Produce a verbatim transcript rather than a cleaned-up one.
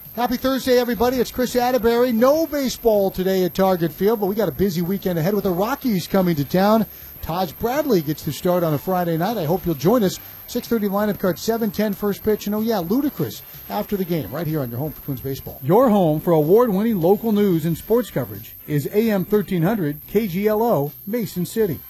Happy Thursday, everybody. It's Chris Atterbury. No baseball today at Target Field, but we got a busy weekend ahead with the Rockies coming to town. Taj Bradley gets the start on a Friday night. I hope you'll join us. six thirty lineup card, seven ten first pitch. And, oh, yeah, Ludacris after the game right here on your home for Twins Baseball. Your home for award-winning local news and sports coverage is A M thirteen hundred K G L O, Mason City.